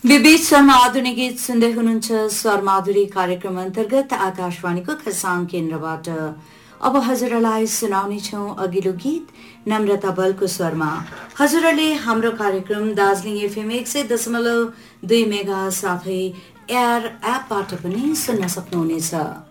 विविध शर्मा आधुनिक गीत सुन्दै हुनुहुन्छ स्वर माधुरी कार्यक्रम अन्तर्गत आकाशवाणीको खरसाङ केन्द्रबाट। अब हजुरलाई सुनाउनेछौ अघिल्लो गीत नम्रता बलको स्वरमा। हजुरले हाम्रो कार्यक्रम दार्जिलिङ एफएम 100.2 मेगा साथै एयर एपबाट पनि सुन्न सक्नुहुनेछ।